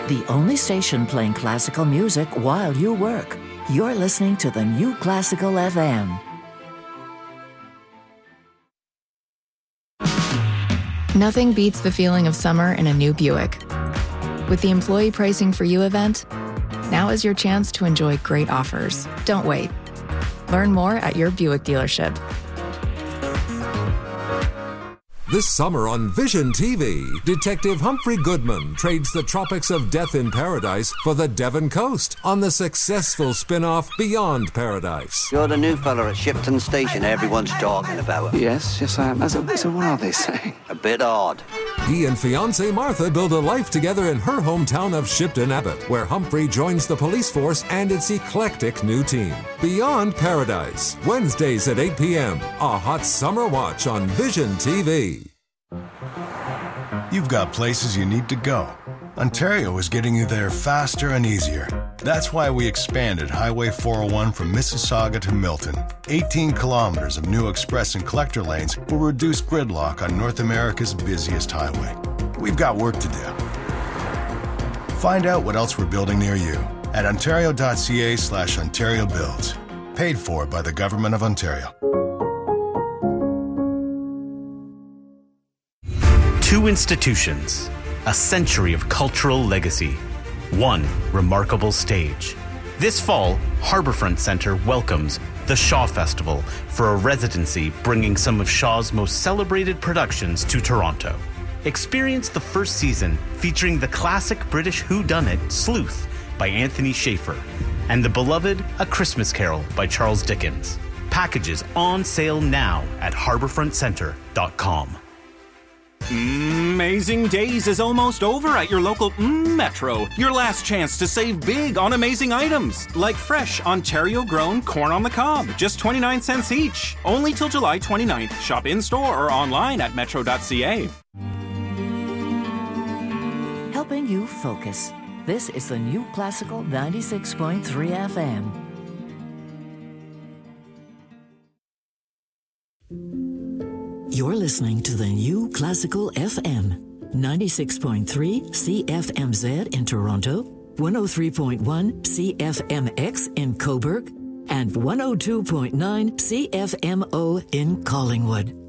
the only station playing classical music while you work. You're listening to the New Classical FM. Nothing beats the feeling of summer in a new Buick. With the Employee Pricing for You event, now is your chance to enjoy great offers. Don't wait. Learn more at your Buick dealership. This summer on Vision TV, Detective Humphrey Goodman trades the tropics of death in paradise for the Devon coast on the successful spin-off Beyond Paradise. You're the new fella at Shipton Station everyone's talking about. Yes, I am. So what are they saying? A bit odd. He and fiancée Martha build a life together in her hometown of Shipton Abbott, where Humphrey joins the police force and its eclectic new team. Beyond Paradise, Wednesdays at 8 p.m. A hot summer watch on Vision TV. You've got places you need to go. Ontario is getting you there faster and easier. That's why we expanded Highway 401 from Mississauga to Milton. 18 kilometers of new express and collector lanes will reduce gridlock on North America's busiest highway. We've got work to do. Find out what else we're building near you at ontario.ca/Ontario Builds. Paid for by the Government of Ontario. Two institutions, a century of cultural legacy, one remarkable stage. This fall, Harbourfront Centre welcomes the Shaw Festival for a residency bringing some of Shaw's most celebrated productions to Toronto. Experience the first season featuring the classic British whodunit Sleuth by Anthony Schaefer and the beloved A Christmas Carol by Charles Dickens. Packages on sale now at harbourfrontcentre.com. Amazing Days is almost over at your local Metro. Your last chance to save big on amazing items, like fresh Ontario-grown corn on the cob, just 29 cents each. Only till July 29th. Shop in-store or online at metro.ca. Helping you focus. This is the New Classical 96.3 FM. You're listening to the New Classical FM, 96.3 CFMZ in Toronto, 103.1 CFMX in Cobourg, and 102.9 CFMO in Collingwood.